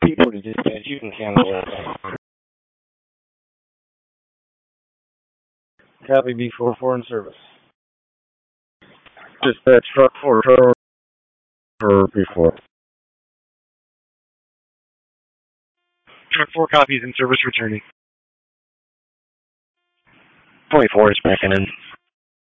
B4 to dispatch, you can cancel it. Copy B44 in service. Dispatch truck 4 for B4. Truck 4 copies in service returning. 24 is backing in.